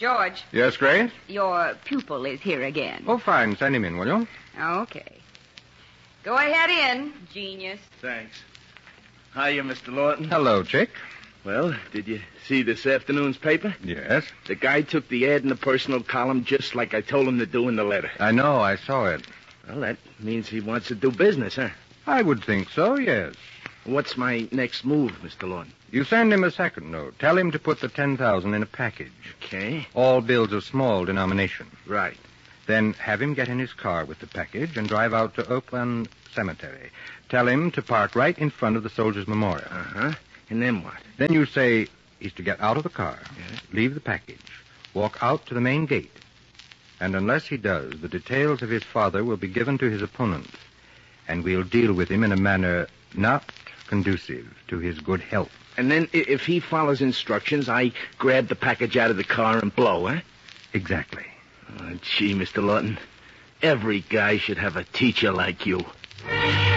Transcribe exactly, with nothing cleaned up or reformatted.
George. Yes, Grace? Your pupil is here again. Oh, fine. Send him in, will you? Okay. Go ahead in, genius. Thanks. Hiya, Mister Lawton. Hello, Chick. Well, did you see this afternoon's paper? Yes. The guy took the ad in the personal column just like I told him to do in the letter. I know. I saw it. Well, that means he wants to do business, huh? I would think so, yes. What's my next move, Mister Lawton? You send him a second note. Tell him to put the ten thousand dollars in a package. Okay. All bills of small denomination. Right. Then have him get in his car with the package and drive out to Oakland Cemetery. Tell him to park right in front of the Soldiers' Memorial. Uh-huh. And then what? Then you say he's to get out of the car, Yes. leave the package, walk out to the main gate. And unless he does, the details of his father will be given to his opponent, and we'll deal with him in a manner not conducive to his good health. And then i- if he follows instructions, I grab the package out of the car and blow, huh? Exactly. Oh, gee, Mister Lawton, every guy should have a teacher like you.